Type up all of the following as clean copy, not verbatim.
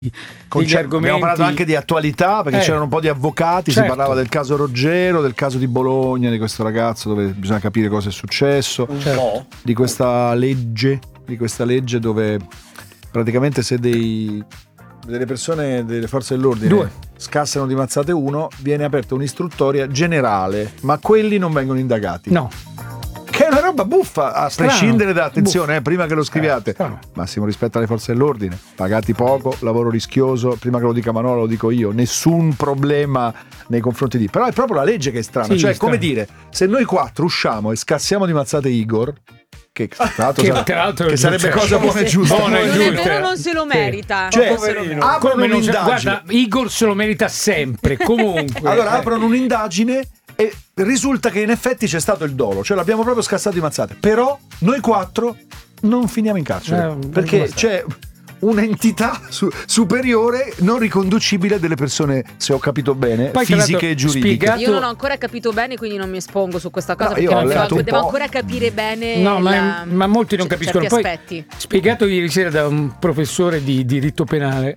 degli argomenti. Abbiamo parlato anche di attualità, perché c'erano un po' di avvocati, certo. Si parlava del caso Roggero, del caso di Bologna, di questo ragazzo dove bisogna capire cosa è successo, Certo. di questa legge dove praticamente se delle persone delle forze dell'ordine 2 scassano di mazzate uno, viene aperta un'istruttoria generale, ma quelli non vengono indagati. No. Che è una roba buffa, a Strano. prescindere dall'attenzione, prima che lo scriviate. Strano. Massimo rispetto alle forze dell'ordine, pagati poco, lavoro rischioso, prima che lo dica Manolo lo dico io, nessun problema nei confronti di... Però è proprio la legge che è strana, Sì, cioè strano. come dire, se noi 4 usciamo e scassiamo di mazzate Igor, che tra l'altro, che sarebbe cosa buona e giusta, Buona e giusta. Davvero non se lo merita. Cioè, non se lo merita. aprono Come non un'indagine. guarda, Igor se lo merita sempre, comunque. Allora aprono un'indagine e risulta che in effetti c'è stato il dolo, cioè l'abbiamo proprio scassato di mazzate, però noi 4 non finiamo in carcere perché c'è un'entità superiore non riconducibile delle persone, se ho capito bene, Poi, fisiche e giuridiche. Io non ho ancora capito bene, quindi non mi espongo su questa cosa, No, perché io ho non letto un devo po'. ancora capire bene. No, ma molti non capiscono. certi Poi, aspetti. spiegato ieri sera da un professore di diritto penale,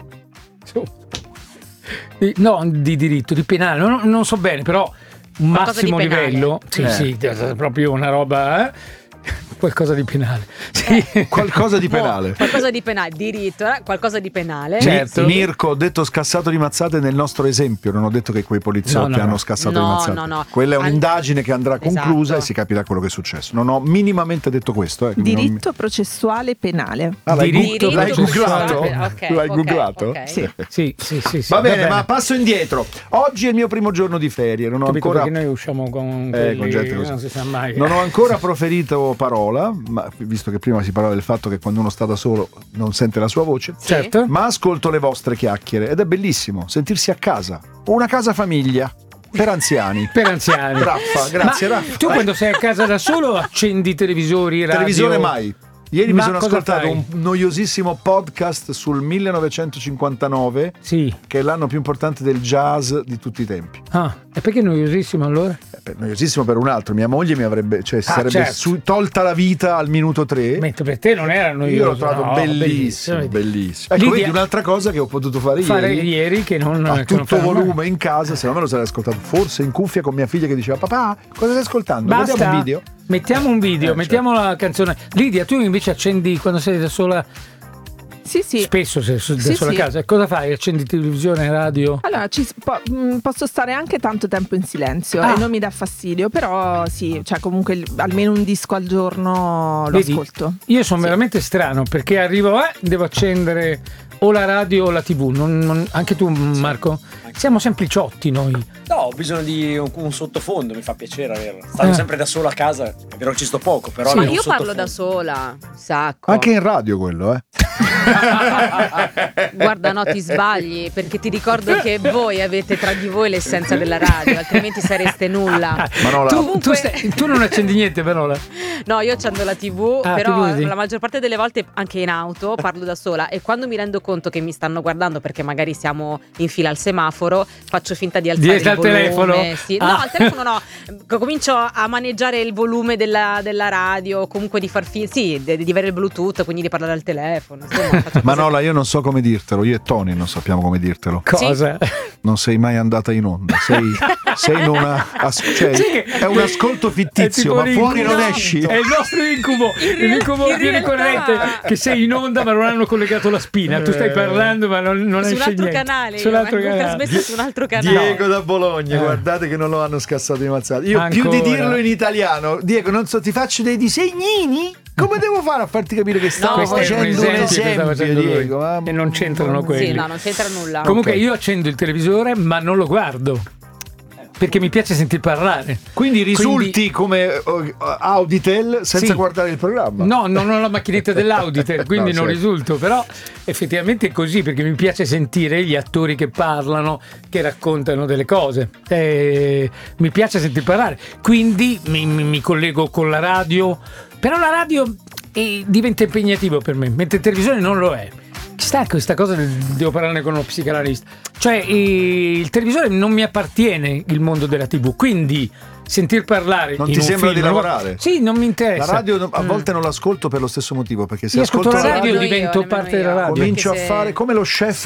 no, di diritto, di penale, non so bene, però un Qualcosa massimo di penale. livello, sì, proprio una roba, qualcosa di penale, sì. Qualcosa di penale. Qualcosa di penale, diritto, qualcosa di penale. Certo. Mirko, ho detto scassato di mazzate nel nostro esempio, non ho detto che quei poliziotti No, hanno scassato di No, mazzate. no. Quella è un'indagine che andrà conclusa Esatto. e si capirà quello che è successo. Non ho minimamente detto questo. Diritto processuale penale. L'hai Diritto googlato? Ok, L'hai ok, googlato? ok. Sì. Va bene, ma passo indietro. Oggi è il mio primo giorno di ferie, non ho Capito, ancora perché noi usciamo con gente così. non si sa mai. Non ho ancora proferito parola, ma visto che prima si parlava del fatto che quando uno sta da solo non sente la sua voce, Certo. ma ascolto le vostre chiacchiere ed è bellissimo sentirsi a casa, una casa famiglia per anziani. Per anziani. Raffa, grazie Ma Raffa. tu quando sei a casa da solo accendi televisori, radio? Televisore mai. Ieri mi Ma sono cosa ascoltato fai? un noiosissimo podcast sul 1959, Sì. che è l'anno più importante del jazz di tutti i tempi. Ah, e perché è noiosissimo allora? Noiosissimo per un altro, mia moglie mi avrebbe, cioè si sarebbe certo. tolta la vita al minuto 3. Mentre per te non era noioso. Io l'ho trovato no, bellissimo. Ecco, Lidia- vedi un'altra cosa che ho potuto fare ieri che non a che non tutto fanno volume mai. in casa, se no me lo sarei ascoltato forse in cuffia con mia figlia che diceva papà cosa stai ascoltando? Basta. Vediamo un video. Mettiamo un video, mettiamo la canzone. Lidia, tu invece accendi quando sei da sola? Sì. Spesso sei da Sì, sola a sì. casa. E cosa fai? Accendi televisione, radio? Allora, posso stare anche tanto tempo in silenzio Ah. e non mi dà fastidio, però sì, cioè comunque almeno un disco al giorno lo Vedi, ascolto. Io sono veramente strano perché arrivo, devo accendere o la radio o la TV. Anche tu, Marco? Siamo sempliciotti noi. No, ho bisogno di un sottofondo, mi fa piacere averlo. Stando sempre da solo a casa, è vero che ci sto poco, però Ma almeno un io parlo sottofondo. da sola, un sacco. Anche in radio quello, Guarda, no, ti sbagli, perché ti ricordo che voi avete tra di voi l'essenza della radio, altrimenti sareste nulla. Manola. Tu non accendi niente, però. No, io accendo la TV, Ah, però TV, sì. la maggior parte delle volte anche in auto parlo da sola, e quando mi rendo conto che mi stanno guardando perché magari siamo in fila al semaforo, faccio finta di alzare il al volume. telefono? Sì. Ah. No, al telefono no. Comincio a maneggiare il volume della radio, comunque di far finta, sì, di avere il Bluetooth, quindi di parlare al telefono. Insomma, faccio cose- Manola, io non so come dirtelo, io e Tony non sappiamo come dirtelo. Cosa? Non sei mai andata in onda, sei in una cioè, Sì, che- è un ascolto È fittizio, tipo ma fuori l'incubo. non esci. È il nostro incubo. L'incubo in viene realtà- corrente che sei in onda ma non hanno collegato la spina. Tu stai parlando ma non su un esce altro niente. canale, Su un altro vengo canale. trasmessa su un altro canale. Diego da Bologna, guardate che non lo hanno scassato di mazzate. Io più di Ancora. dirlo in italiano, Diego, non so, ti faccio dei disegnini? Come devo fare a farti capire che stavo Questo è un facendo un esempio che stava esempio, facendo lui. Diego? E non c'entrano quelli. Sì, no, non c'entra nulla. Comunque Ok. io accendo il televisore ma non lo guardo perché mi piace sentir parlare. Quindi risulti come Auditel senza Sì. guardare il programma. No, non ho la macchinetta dell'Auditel, quindi No, non certo. risulto, però effettivamente è così perché mi piace sentire gli attori che parlano, che raccontano delle cose. Mi piace sentir parlare, quindi mi collego con la radio, però la radio diventa impegnativo per me, mentre il televisore non lo è. sta questa cosa, devo parlarne con uno psicanalista. Cioè, il televisore non mi appartiene, il mondo della TV, quindi sentir parlare non in ti un sembra film, di lavorare? Sì, non mi interessa. La radio a volte non l'ascolto per lo stesso motivo, perché se Io ascolto ascolto la radio Nemmeno divento io, parte nemmeno della io. radio. comincio a Anche se- fare come lo chef